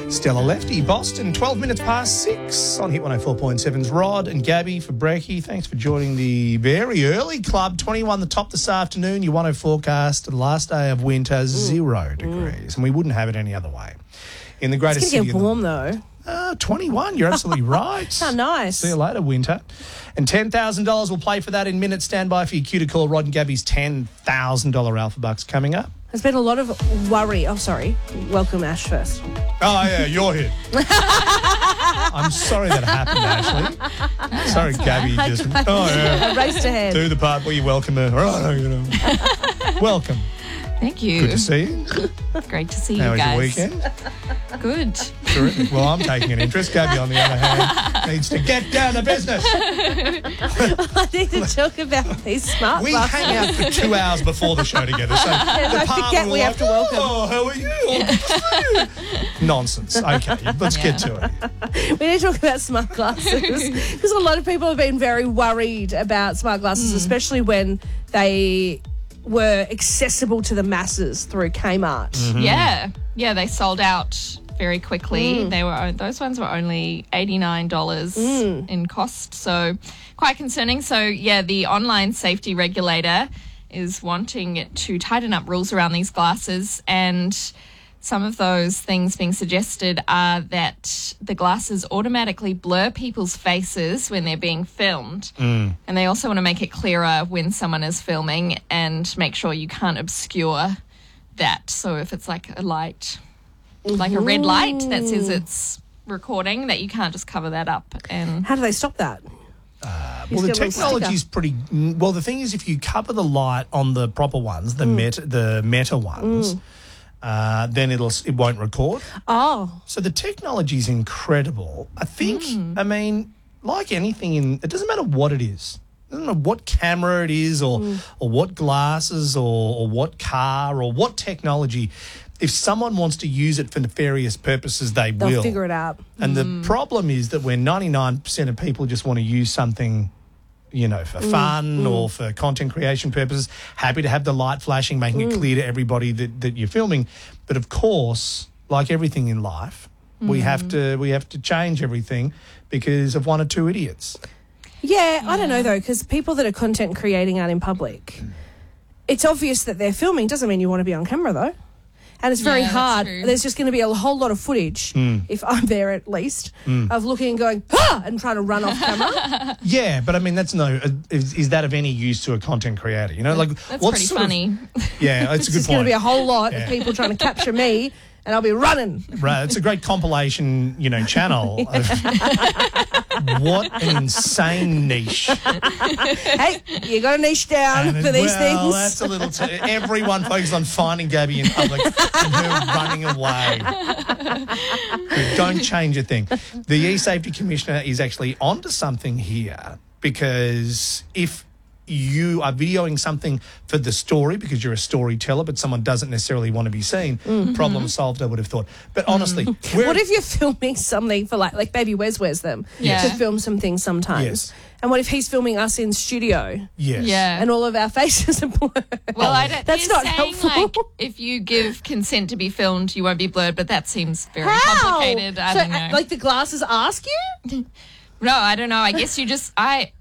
Stella Lefty, Boston, 12 minutes past 6 on Hit 104.7's Rod and Gabby for brekkie. Thanks for joining the very early club. 21 the top this afternoon. Your 10 forecast, the last day of winter, 0 degrees. And we wouldn't have it any other way. In the greatest It's going city to get warm, though. 21, you're absolutely right. How nice. See you later, winter. And $10,000 will play for that in minutes. Stand by for your cue to call. Rod and Gabby's $10,000 Alpha Bucks coming up. There's been a lot of worry. Oh, sorry. Welcome, Ash, first. Oh, yeah, you're here. I'm sorry that happened, Ashley. Sorry, Gabby. I raced ahead. Do the part where you welcome her. Welcome. Thank you. Good to see you. Great to see you How was guys. your weekend? Good. Terrific. Well, I'm taking an interest. Gabby, on the other hand, needs to get down to business. I need to talk about these smart We glasses. hang out for 2 hours before the show together. So I forget we have to welcome. Oh, how are you? Nonsense. Okay, let's get to it. We need to talk about smart glasses because a lot of people have been very worried about smart glasses, especially when they were accessible to the masses through Kmart. Yeah, they sold out very quickly. Those ones were only $89 in cost, so quite concerning. So yeah, the online safety regulator is wanting to tighten up rules around these glasses, and some of those things being suggested are that the glasses automatically blur people's faces when they're being filmed. And they also want to make it clearer when someone is filming and make sure you can't obscure that. So if it's like a light, like a red light that says it's recording, that you can't just cover that up. And How do they stop that? Well, the technology's pretty... Well, the thing is, if you cover the light on the proper ones, the meta ones... then it won't record. Oh. So the technology's incredible. I think, I mean, like anything, it doesn't matter what it is. It doesn't matter what camera it is or what glasses or what car or what technology. If someone wants to use it for nefarious purposes, They'll will. figure it out. And the problem is that when 99% of people just want to use something, for fun or for content creation purposes, happy to have the light flashing, making it clear to everybody that you're filming. But of course, like everything in life, we have to change everything because of one or two idiots. Yeah, I don't know, though, because people that are content creating out in public, it's obvious that they're filming. Doesn't mean you want to be on camera, though. And it's very hard. True. There's just going to be a whole lot of footage, if I'm there at least, of looking and going, and trying to run off camera. Yeah, but I mean, that's is that of any use to a content creator? that's pretty funny. Yeah, that's a good There's going to point. be a whole lot of people trying to capture me, and I'll be running. Right, it's a great compilation, channel. What an insane niche. Hey, you got a niche down for these things. That's a little... everyone focused on finding Gabby in public and her running away. But don't change a thing. The E-Safety Commissioner is actually onto something here, because if you are videoing something for the story because you're a storyteller, but someone doesn't necessarily want to be seen, problem solved, I would have thought. But honestly, What if you're filming something for like Baby Wes wears them to film some things sometimes? Yes. And what if he's filming us in studio? Yes. Yeah. And all of our faces are blurred? Well, That's you're not saying, helpful. like, if you give consent to be filmed, you won't be blurred, but that seems very How? complicated. I don't know. Like the glasses ask you? No, I don't know. I guess you just...